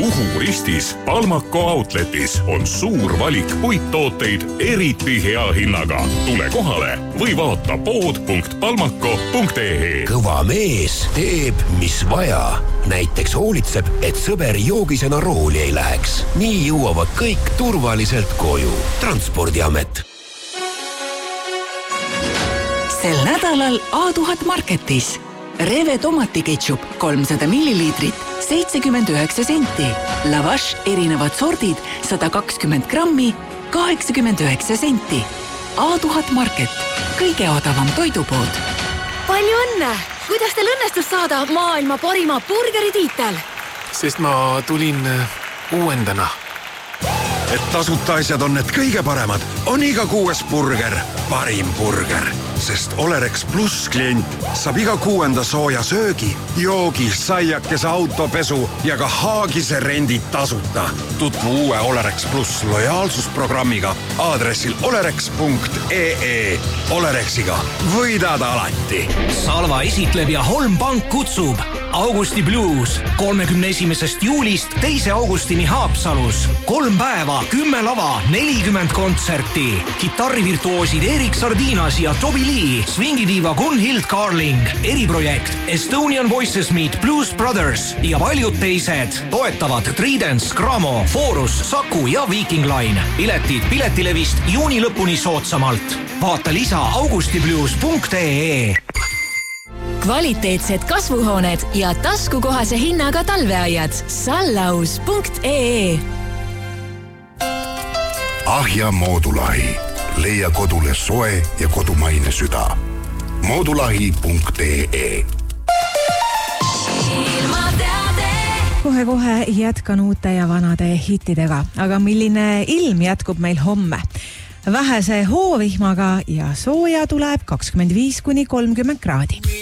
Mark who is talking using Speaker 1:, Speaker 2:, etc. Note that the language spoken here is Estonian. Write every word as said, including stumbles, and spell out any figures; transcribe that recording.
Speaker 1: Uhu ristis Palmako Outletis on suur valik puittooteid eriti hea hinnaga. Tule kohale või vaata pood punkt palmako punkt ee.
Speaker 2: Kõva mees teeb, mis vaja. Näiteks hoolitseb, et sõber joogisena rooli ei läheks. Nii jõuavad kõik turvaliselt koju. Transpordiamet.
Speaker 3: Sel nädalal A tuhat Marketis. Reve tomatiketšup kolmsada milliliitrit, seitsekümmend üheksa senti. Lavash erinevad sordid sada kakskümmend grammi, kaheksakümmend üheksa senti. A tuhat Market. Kõige odavam toidupood.
Speaker 4: Palju õnne! Kuidas teil õnnestus saada maailma parima burgeritiitel?
Speaker 5: Sest ma tulin uuendana.
Speaker 6: Et tasuta asjad on need kõige paremad, on iga kuues burger parim burger. Sest Olerex Plus klient saab iga kuuenda sooja söögi, joogi, saiakese autopesu ja ka haagise rendid tasuta. Tutvu uue Olerex Plus lojaalsusprogrammiga aadressil olerex punkt ee. Olerexiga võidad alati.
Speaker 7: Salva esitleb ja Holm Pank kutsub Augusti Blues kolmekümne esimesest juulist teise augustini Haapsalus. Kolm päeva, kümme lava, nelikümmend kontserti. Kitarrivirtuoosid Erik Sardinas ja Tobi Lee, swingidiiva Gunhild Carling, eriprojekt Estonian Voices Meet Blues Brothers ja paljud teised. Toetavad Tridents, Gramo, Forus, Saku ja Viking Line. Piletid piletilevist juuni lõpuni soodsamalt. Vaata lisa augustiblues punkt ee.
Speaker 4: Kvaliteetsed kasvuhooned ja taskukohase hinnaga talveaiad. sallaus punkt ee.
Speaker 8: Ahja Moodulahi. Leia kodule soe ja kodumaine süda. moodulahi punkt ee.
Speaker 9: Kohe-kohe jätkan uute ja vanade hittidega, aga milline ilm jätkub meil homme? Vähese hoovihmaga ja sooja tuleb kakskümmend viis kuni kolmkümmend kraadi.